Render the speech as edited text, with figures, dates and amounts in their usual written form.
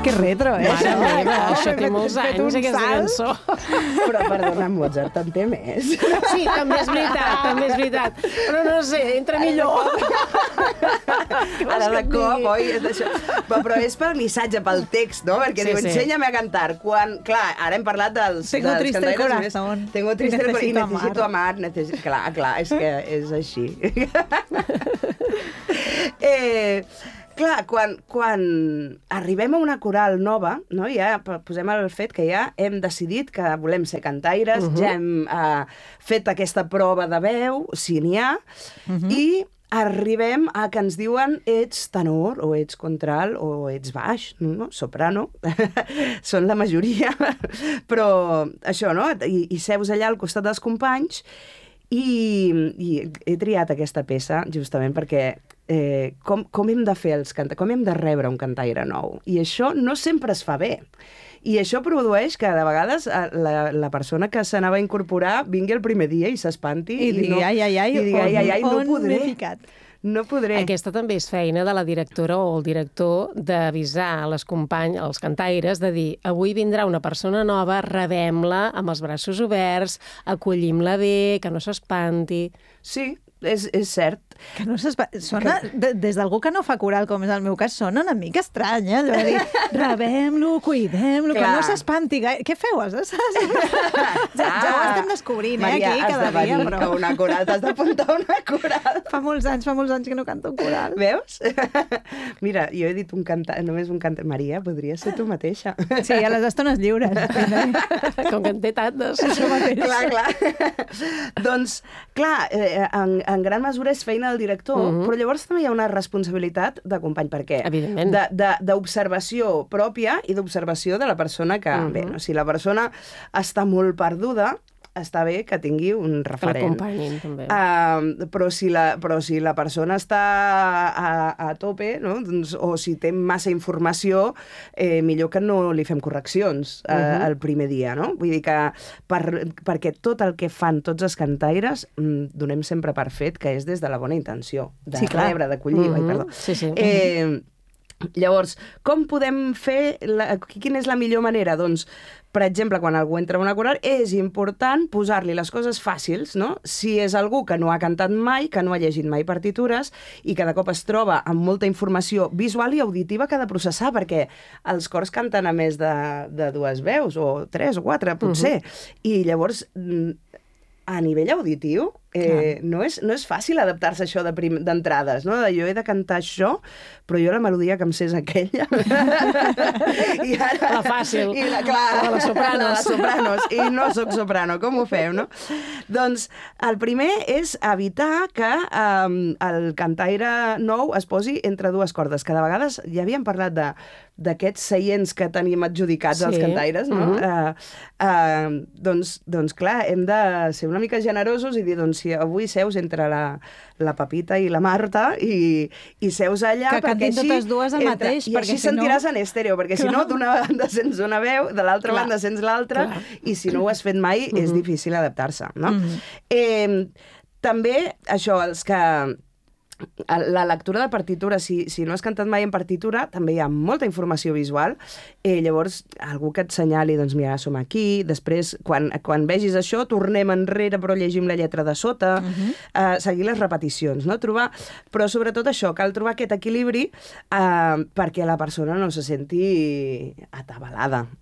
Que retro, eh? Mare meva, això té molts Fet anys, un aquesta salt. cançó. Però, perdona, Mozart en té més. Sí, també és veritat. Però no sé, entra millor. Ara de cop, oi? Però és pel missatge, pel text, no? Perquè diu, enséñame a cantar. Quan, clar, ara hem parlat dels Tengo triste el cantaires corazón. Tengo triste el corazón. I Necesito amar. Clar, és que és així. Clar, quan arribem a una coral nova, no, ja posem el fet que ja hem decidit que volem ser cantaires, ja hem fet aquesta prova de veu, si n'hi ha, i arribem a que ens diuen ets tenor, o ets contralt, o ets baix, no? Soprano. Són la majoria. Però això, no? I seus allà al costat dels companys i he triat aquesta peça justament perquè com hem de fer com hem de rebre un cantaire nou. I això no sempre es fa bé. I això produeix que, de vegades, la persona que s'anava a incorporar vingui el primer dia i s'espanti. I digui, ai, no on podré. m'he ficat? No podré. Aquesta també és feina de la directora o el director d'avisar als companys, als cantaires, de dir, avui vindrà una persona nova, rebem-la amb els braços oberts, acollim-la bé, que no s'espanti. Sí, és cert. Que no sona, des d'algú que no fa coral, com és el meu cas, sona una mica estrany, eh? Allò de dir, rebem-lo, cuidem-lo, que no s'espanti gaire. Què feu? Ja ho estem descobrint, Maria, aquí, cada dia. Maria, has de venir a una coral, t'has d'apuntar a una coral. Fa molts anys que no canto un coral. Veus? Mira, jo he dit només un cantant. Maria, podria ser tu mateixa. Sí, a les estones lliures. Com que en té tantes. Això mateix. Clar. Doncs, clar, en gran mesura és feina del director, però llavors també hi ha una responsabilitat de company. Per què? Evidentment. D'observació pròpia i d'observació de la persona que... Bé, no, si la persona està molt perduda, està bé que tingui un referent. Que l'acompanyin, també. Però si la persona està a tope, no? Doncs, o si té massa informació, millor que no li fem correccions el primer dia, no? Vull dir que perquè tot el que fan tots els cantaires donem sempre per fet que és des de la bona intenció, de rebre, d'acollir, perdó. Sí. Llavors, com podem fer... Quina és la millor manera? Doncs, per exemple, quan algú entra a una coral, és important posar-li les coses fàcils, no? Si és algú que no ha cantat mai, que no ha llegit mai partitures i que de cop es troba amb molta informació visual i auditiva que ha de processar, perquè els cors canten a més de dues veus, o tres o quatre, potser. I llavors, a nivell auditiu, no és fàcil adaptar-se a això d'entrades, no? Jo he de cantar això, però jo la melodia que em sé és aquella. I ara, la fàcil, la de les sopranos. La de sopranos, i no sóc soprano, com ho fem, no? Doncs el primer és evitar que el cantaire nou es posi entre dues cordes, que de vegades ja havíem parlat d'aquests seients que tenim adjudicats als cantaires, no? Doncs clar, hem de ser una mica generosos i dir, doncs, si avui seus entre la Pepita i la Marta i seus allà... Que cantin totes dues el mateix, i així sentiràs en estèreo, perquè si no, d'una banda sents una veu, de l'altra banda sents l'altra, i si no ho has fet mai, és difícil adaptar-se, no? També, això, els que... La lectura de partitura, si no has cantat mai en partitura, també hi ha molta informació visual. Llavors, algú que et senyali, doncs mira, som aquí, després, quan vegis això, tornem enrere, però llegim la lletra de sota, seguir les repeticions, no? Però sobretot això, cal trobar aquest equilibri perquè la persona no se senti atabalada.